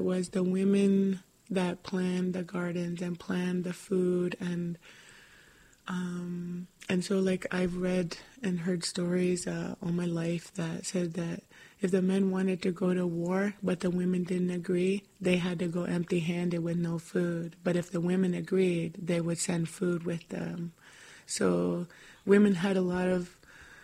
It was the women that planned the gardens and planned the food, and so like I've read and heard stories all my life that said that if the men wanted to go to war but the women didn't agree, they had to go empty-handed with no food. But if the women agreed, they would send food with them. So women had a lot of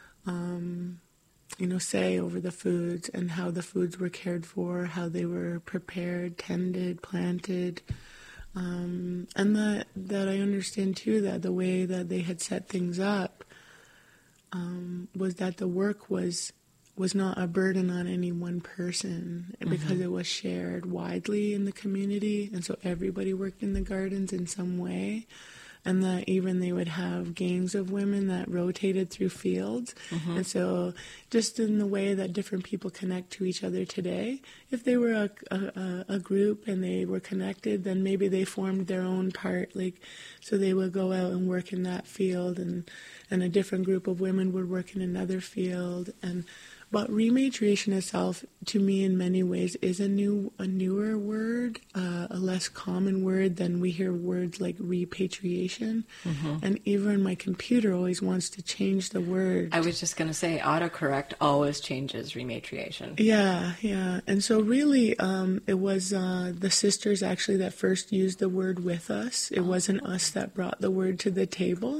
say over the foods and how the foods were cared for, how they were prepared, tended, planted. And that I understand too that the way that they had set things up was that the work was not a burden on any one person because it was shared widely in the community, and so everybody worked in the gardens in some way. And that even they would have gangs of women that rotated through fields. And so just in the way that different people connect to each other today, if they were a group and they were connected, then maybe they formed their own part. So they would go out and work in that field, and a different group of women would work in another field. But rematriation itself, to me, in many ways, is a newer word, a less common word than we hear words like repatriation. And even my computer always wants to change the word. I was just going to say, autocorrect always changes rematriation. Yeah. And so really, it was the sisters actually that first used the word with us. It wasn't us that brought the word to the table.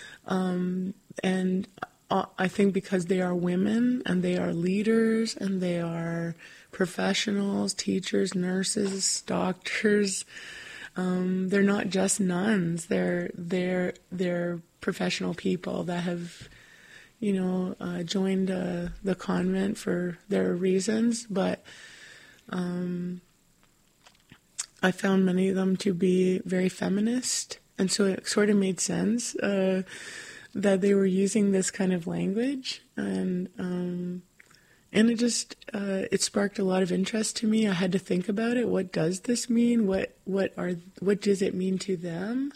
And I think because they are women and they are leaders and they are professionals, teachers, nurses, doctors. They're not just nuns. They're professional people that have, joined the convent for their reasons. But I found many of them to be very feminist, and so it sort of made sense that they were using this kind of language, and it just it sparked a lot of interest to me. I had to think about it. What does this mean? What does it mean to them?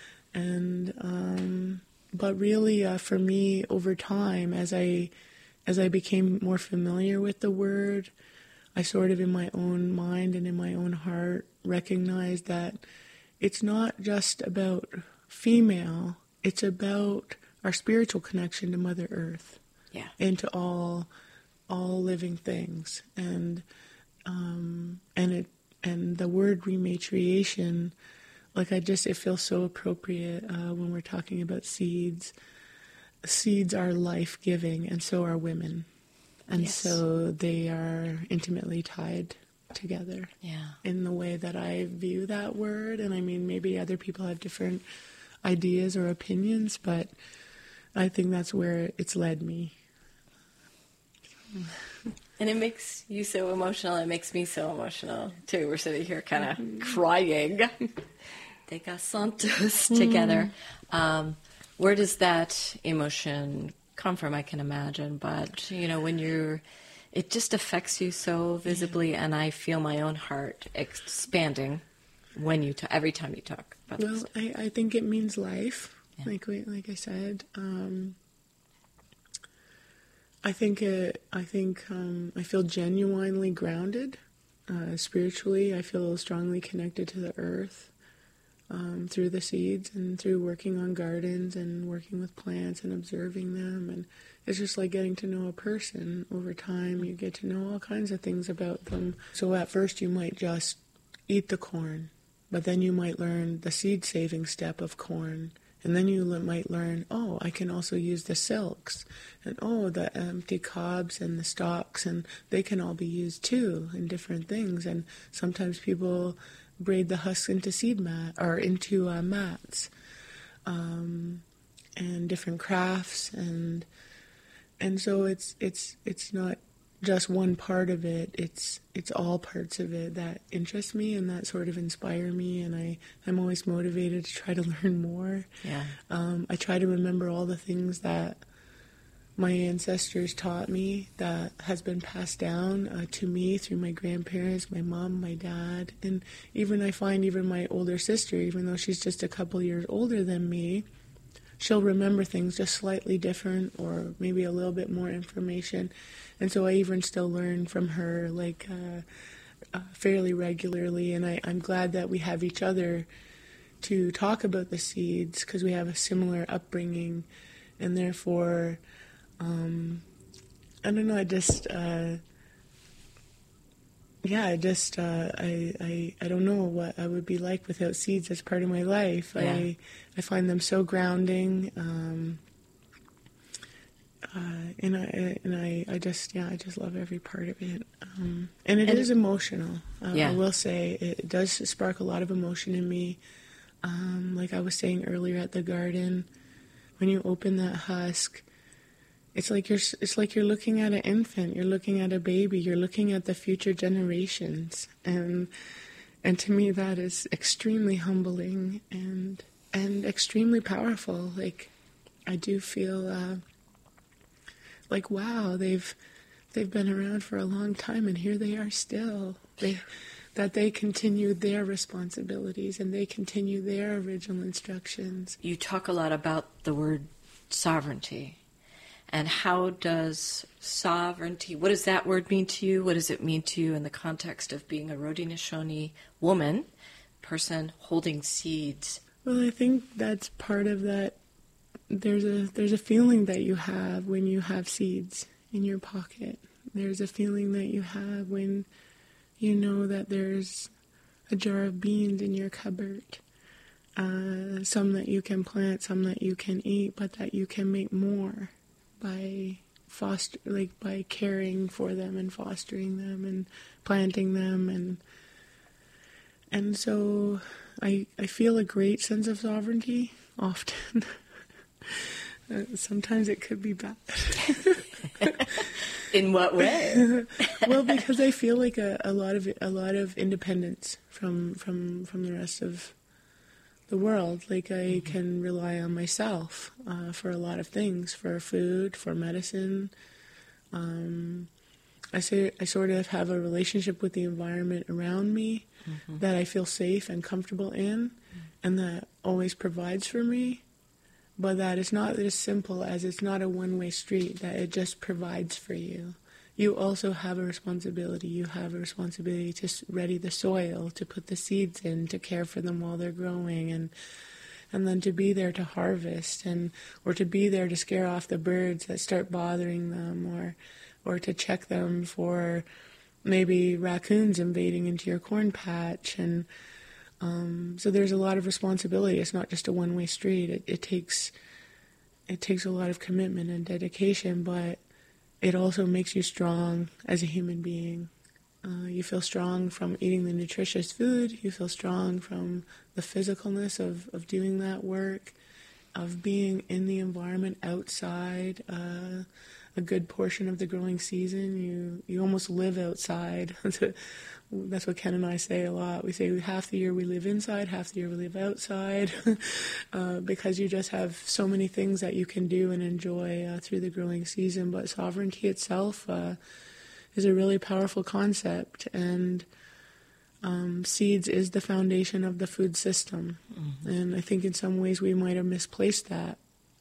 And but really, for me, over time, as I became more familiar with the word, I sort of in my own mind and in my own heart recognized that it's not just about female. It's about our spiritual connection to Mother Earth, and to all living things, and the word rematriation, it feels so appropriate when we're talking about seeds. Seeds are life-giving, and so are women, and so they are intimately tied together. In the way that I view that word, and I mean maybe other people have different ideas or opinions, but I think that's where it's led me. And it makes you so emotional. It makes me so emotional, too. We're sitting here kind of crying. They got Santos together. Where does that emotion come from? I can imagine. But, when it just affects you so visibly, and I feel my own heart expanding when every time you talk about this. Well, I think it means life. Like I said, I feel genuinely grounded spiritually. I feel strongly connected to the earth through the seeds and through working on gardens and working with plants and observing them. And it's just like getting to know a person. Over time, you get to know all kinds of things about them. So at first, you might just eat the corn, but then you might learn the seed-saving step of corn. And then you might learn, I can also use the silks, and the empty cobs and the stalks, and they can all be used too in different things. And sometimes people braid the husks into into mats, and different crafts, and so it's not just one part of it. It's all parts of it that interest me and that sort of inspire me, and I'm always motivated to try to learn more. I try to remember all the things that my ancestors taught me that has been passed down to me through my grandparents, my mom, my dad, and I find my older sister, even though she's just a couple years older than me, she'll remember things just slightly different or maybe a little bit more information. And so I even still learn from her, fairly regularly, and I'm glad that we have each other to talk about the seeds because we have a similar upbringing, and therefore, I don't know, I don't know what I would be like without seeds as part of my life. Yeah. I find them so grounding, I just love every part of it. And it is emotional. Yeah. I will say it does spark a lot of emotion in me. Like I was saying earlier at the garden, when you open that husk, it's like you're looking at an infant, you're looking at a baby, you're looking at the future generations, and to me that is extremely humbling and extremely powerful. Like I do feel like wow, they've been around for a long time, and here they are still. They continue their responsibilities and they continue their original instructions. You talk a lot about the word sovereignty. And how does sovereignty, what does that word mean to you? What does it mean to you in the context of being a Haudenosaunee woman, person holding seeds? Well, I think that's part of that. There's a feeling that you have when you have seeds in your pocket. There's a feeling that you have when you know that there's a jar of beans in your cupboard. Some that you can plant, some that you can eat, but that you can make more by by caring for them and fostering them and planting them, and so I feel a great sense of sovereignty often. Sometimes it could be bad. In what way? Well, because I feel like a lot of independence from the rest of the world. Like I can rely on myself for a lot of things, for food, for medicine. I sort of have a relationship with the environment around me that I feel safe and comfortable in, and that always provides for me. But that it's not as simple as it's not a one-way street, that it just provides for you. You also have a responsibility. You have a responsibility to ready the soil, to put the seeds in, to care for them while they're growing, and then to be there to harvest, or to be there to scare off the birds that start bothering them, or to check them for maybe raccoons invading into your corn patch. And so there's a lot of responsibility. It's not just a one-way street. It takes a lot of commitment and dedication, but it also makes you strong as a human being. You feel strong from eating the nutritious food. You feel strong from the physicalness of doing that work, of being in the environment outside. A good portion of the growing season, you almost live outside. That's what Ken and I say a lot. We say half the year we live inside, half the year we live outside, because you just have so many things that you can do and enjoy through the growing season. But sovereignty itself is a really powerful concept, and seeds is the foundation of the food system. And I think in some ways we might have misplaced that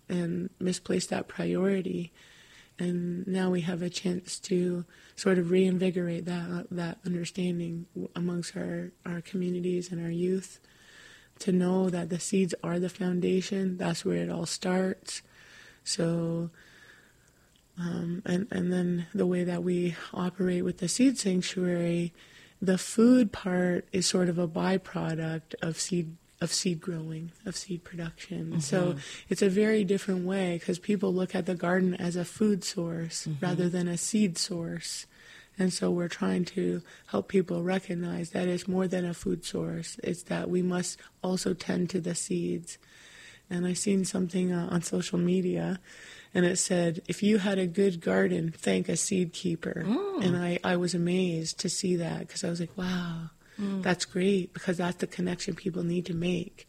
priority. And now we have a chance to sort of reinvigorate that understanding amongst our communities and our youth, to know that the seeds are the foundation. That's where it all starts. So, and then the way that we operate with the seed sanctuary, the food part is sort of a byproduct of seed growing, of seed production. So it's a very different way, because people look at the garden as a food source rather than a seed source. And so we're trying to help people recognize that it's more than a food source. It's that we must also tend to the seeds. And I seen something on social media, and it said, if you had a good garden, thank a seed keeper. And I was amazed to see that, because I was like, wow. That's great, because that's the connection people need to make.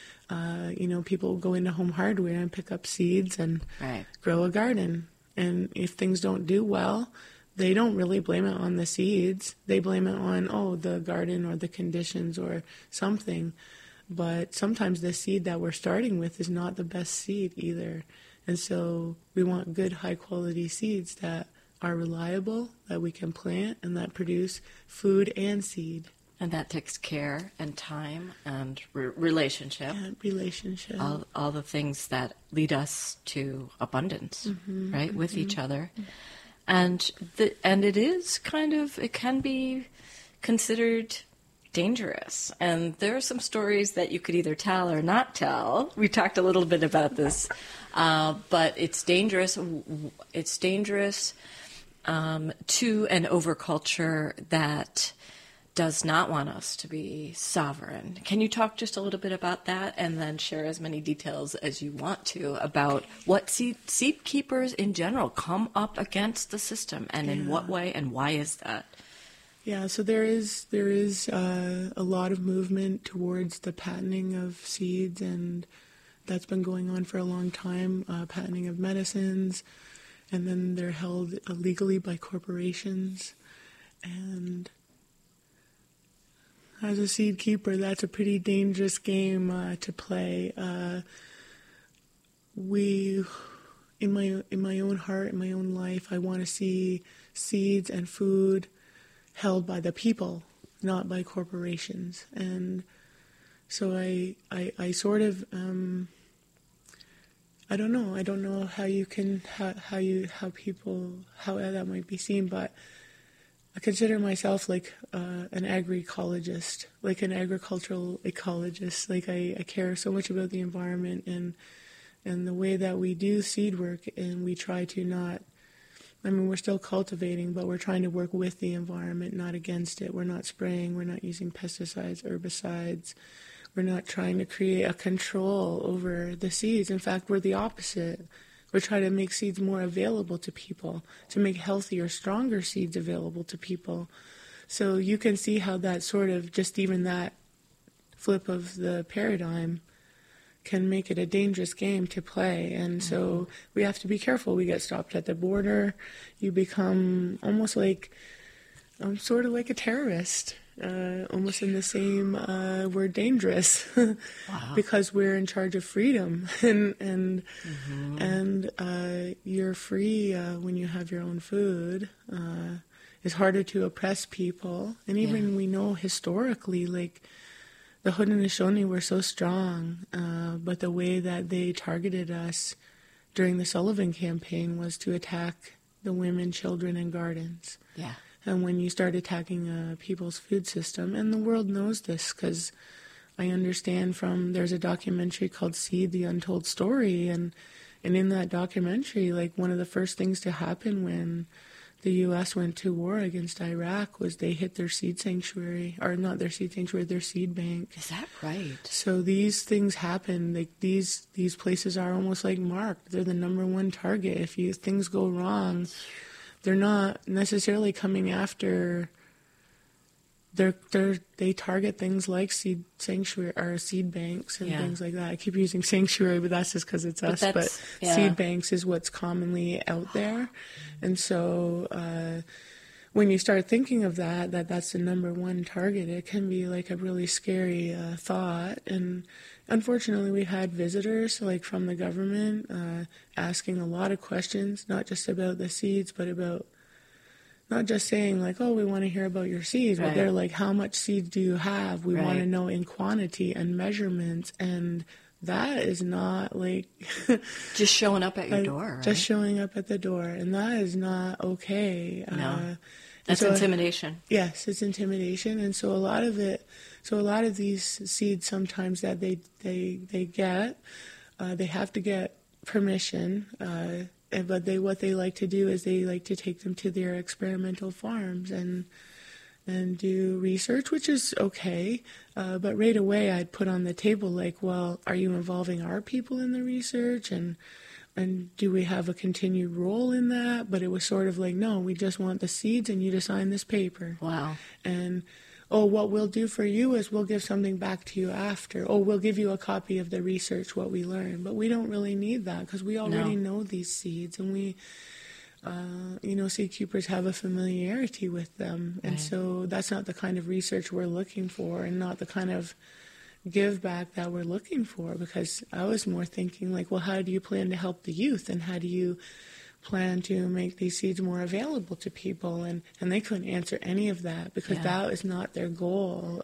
People go into Home Hardware and pick up seeds and grow a garden. And if things don't do well, they don't really blame it on the seeds. They blame it on, the garden or the conditions or something. But sometimes the seed that we're starting with is not the best seed either. And so we want good, high-quality seeds that are reliable, that we can plant, and that produce food and seed. And that takes care and time and relationship. And relationship. All the things that lead us to abundance, right, with each other. And it can be considered dangerous. And there are some stories that you could either tell or not tell. We talked a little bit about this, but it's dangerous. It's dangerous to an overculture that does not want us to be sovereign. Can you talk just a little bit about that, and then share as many details as you want to about what seed keepers in general come up against the system, and in what way, and why is that? Yeah, so there is a lot of movement towards the patenting of seeds, and that's been going on for a long time, patenting of medicines, and then they're held illegally by corporations. And as a seed keeper, that's a pretty dangerous game to play. In my own heart, in my own life, I want to see seeds and food held by the people, not by corporations. And so I sort of I don't know how that might be seen, but I consider myself like an agroecologist, like an agricultural ecologist. Like I care so much about the environment and the way that we do seed work, and we try to not, I mean, we're still cultivating, but we're trying to work with the environment, not against it. We're not spraying, we're not using pesticides, herbicides. We're not trying to create a control over the seeds. In fact, we're the opposite. We're trying to make seeds more available to people, to make healthier, stronger seeds available to people. So you can see how that sort of, just even that flip of the paradigm can make it a dangerous game to play. And so we have to be careful. We get stopped at the border. You become almost like, sort of like a terrorist. Almost in the same, we're dangerous because we're in charge of freedom, and you're free when you have your own food. It's harder to oppress people, and even we know historically, like the Haudenosaunee were so strong, but the way that they targeted us during the Sullivan campaign was to attack the women, children, and gardens. Yeah. And when you start attacking people's food system, and the world knows this because I understand there's a documentary called Seed, The Untold Story, and in that documentary, like one of the first things to happen when the U.S. went to war against Iraq was they hit their seed sanctuary, or not their seed sanctuary, their seed bank. Is that right? So these things happen. Like these places are almost like marked. They're the number one target. If things go wrong, they're not necessarily coming after. They target things like seed sanctuary or seed banks and things like that. I keep using sanctuary, but that's just because it's us. But seed banks is what's commonly out there, and so when you start thinking of that's the number one target, it can be like a really scary thought. And unfortunately, we had visitors like from the government asking a lot of questions, not just about the seeds, but about. Not just saying like, oh, we want to hear about your seeds, but they're like, how much seeds do you have? We want to know in quantity and measurements, and that is not like... just showing up at your door, right? Just showing up at the door, and that is not okay. No, that's intimidation. Yes, it's intimidation, and so a lot of these seeds sometimes that they get, they have to get permission, but what they like to do is they like to take them to their experimental farms and do research, which is okay. But right away I'd put on the table like, well, are you involving our people in the research? And do we have a continued role in that? But it was sort of like, no, we just want the seeds and you to sign this paper. Wow. And what we'll do for you is we'll give something back to you after. We'll give you a copy of the research, what we learned. But we don't really need that because we already know these seeds. And we, seed keepers have a familiarity with them. And so that's not the kind of research we're looking for and not the kind of give back that we're looking for. Because I was more thinking like, well, how do you plan to help the youth? And how do you plan to make these seeds more available to people, and they couldn't answer any of that because that is not their goal.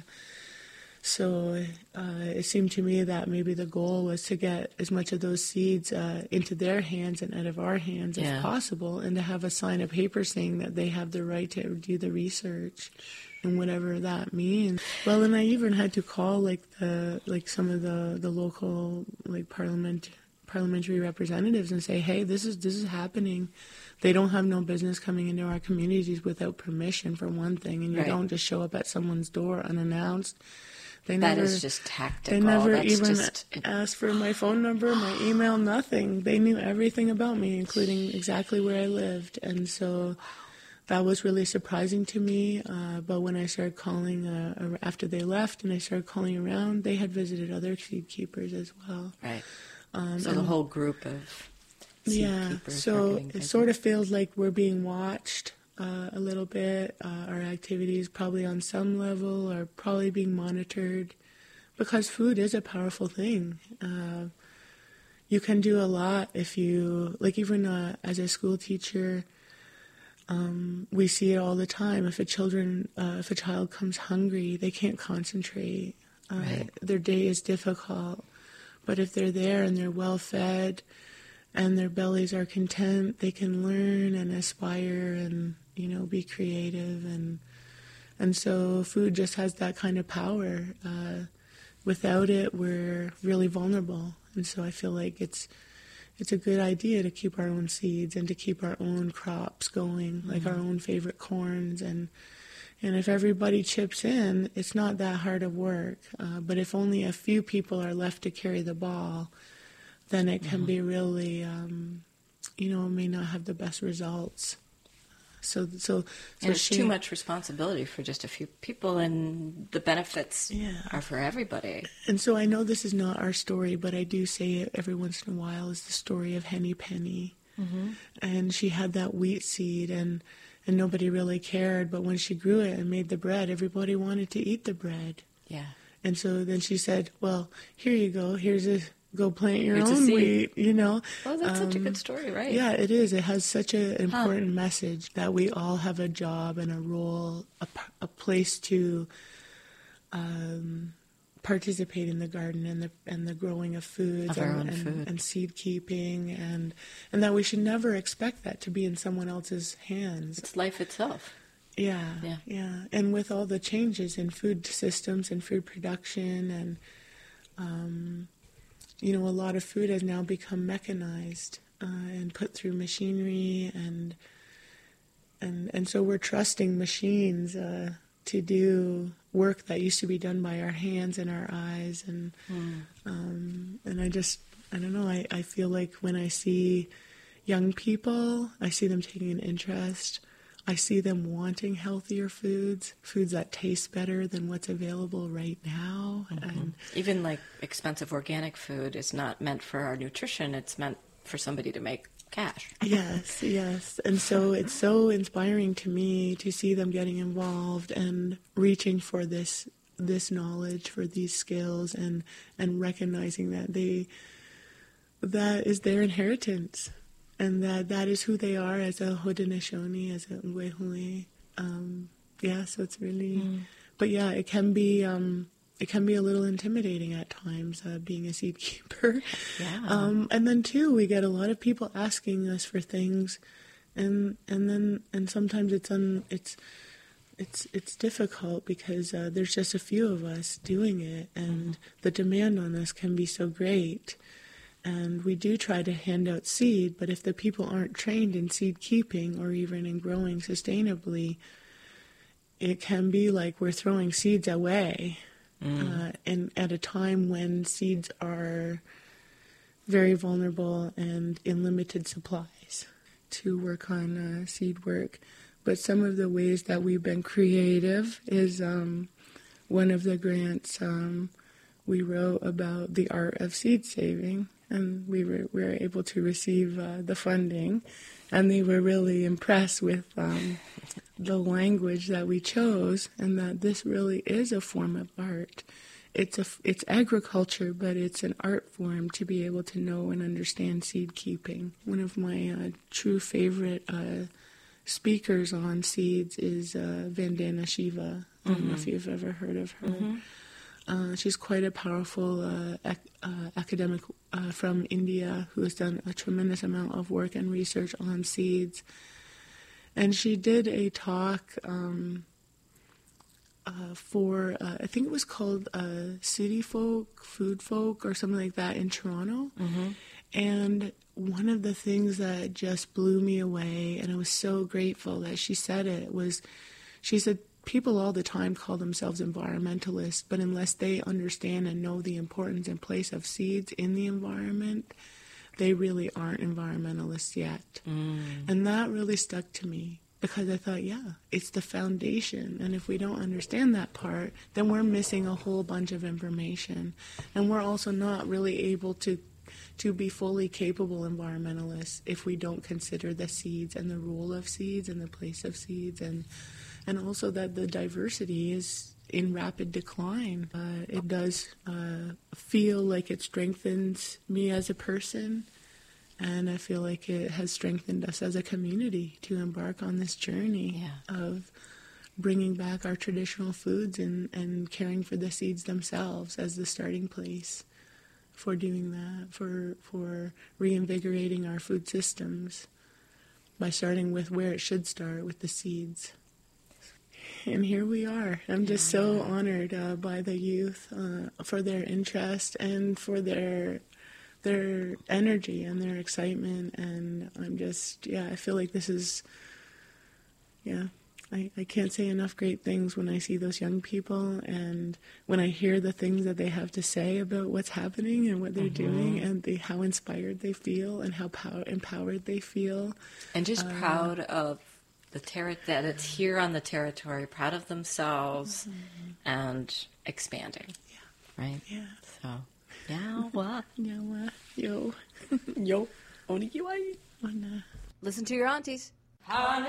So it seemed to me that maybe the goal was to get as much of those seeds into their hands and out of our hands as possible, and to have a sign of paper saying that they have the right to do the research and whatever that means. Well, and I even had to call some of the local parliamentary representatives and say, hey, this is happening. They don't have no business coming into our communities without permission, for one thing, and you don't just show up at someone's door unannounced. That is just tactical. They never even asked for my phone number, my email, nothing. They knew everything about me, including exactly where I lived. And so that was really surprising to me. But when I started calling, after they left and I started calling around, they had visited other seed keepers as well. Right. So the whole group of seed keepers. So it sort of feels like we're being watched a little bit. Our activities probably on some level are probably being monitored, because food is a powerful thing. You can do a lot if you, like, even as a school teacher, we see it all the time. If a child comes hungry, they can't concentrate. Their day is difficult. But if they're there and they're well fed and their bellies are content, they can learn and aspire and, be creative. And so food just has that kind of power. Without it, we're really vulnerable. And so I feel like it's a good idea to keep our own seeds and to keep our own crops going, like our own favorite corns. And if everybody chips in, it's not that hard of work. But if only a few people are left to carry the ball, then it can be really, it may not have the best results. So it's too much responsibility for just a few people, and the benefits are for everybody. And so I know this is not our story, but I do say it every once in a while, is the story of Henny Penny. Mm-hmm. And she had that wheat seed, and nobody really cared. But when she grew it and made the bread, everybody wanted to eat the bread. Yeah. And so then she said, well, here you go. Go plant your own wheat, Oh, that's such a good story, right? Yeah, it is. It has such an important message that we all have a job and a role, a place to participate in the garden and the growing of foods and seed keeping, and that we should never expect that to be in someone else's hands. It's life itself. Yeah. And with all the changes in food systems and food production, and a lot of food has now become mechanized and put through machinery, and so we're trusting machines to do work that used to be done by our hands and our eyes, and I don't know, I feel like when I see young people, I see them taking an interest. I see them wanting healthier foods that taste better than what's available right now. Mm-hmm. And even like expensive organic food is not meant for our nutrition. It's meant for somebody to make cash. Yes. And so it's so inspiring to me to see them getting involved and reaching for this knowledge, for these skills, and recognizing that that is their inheritance. And that is who they are as a Haudenosaunee, as a Ngwehule. So it's really... But yeah, it can be a little intimidating at times, being a seed keeper. Yeah. And then too, we get a lot of people asking us for things, and sometimes it's difficult because there's just a few of us doing it, and the demand on us can be so great. And we do try to hand out seed, but if the people aren't trained in seed keeping or even in growing sustainably, it can be like we're throwing seeds away. And at a time when seeds are very vulnerable and in limited supplies to work on seed work. But some of the ways that we've been creative is one of the grants we wrote about the art of seed saving. And we were able to receive the funding, and they were really impressed with the language that we chose, and that this really is a form of art, it's agriculture, but it's an art form to be able to know and understand seed keeping. One of my true favorite speakers on seeds is Vandana Shiva. I don't know if you've ever heard of her. She's quite a powerful academic from India who has done a tremendous amount of work and research on seeds. And she did a talk for, I think it was called City Folk, Food Folk, or something like that in Toronto. And one of the things that just blew me away, and I was so grateful that she said it, was she said, people all the time call themselves environmentalists, but unless they understand and know the importance and place of seeds in the environment, they really aren't environmentalists yet. And that really stuck to me because I thought, yeah, it's the foundation. And if we don't understand that part, then we're missing a whole bunch of information. And we're also not really able to be fully capable environmentalists if we don't consider the seeds and the role of seeds and the place of seeds, and also that the diversity is in rapid decline. It does feel like it strengthens me as a person, and I feel like it has strengthened us as a community to embark on this journey of bringing back our traditional foods and caring for the seeds themselves as the starting place for doing that, for reinvigorating our food systems by starting with where it should start, with the seeds. And here we are. I'm just so honored by the youth for their interest and for their energy and their excitement. And I'm just, I feel like this is, I can't say enough great things when I see those young people and when I hear the things that they have to say about what's happening and what they're doing, and how inspired they feel and how empowered they feel. And just proud of that it's here on the territory, proud of themselves, and expanding. Right? Yeah. So, Nyawa. Nyawa. Yo. Yo. Onikiwai. Ona. Listen to your aunties.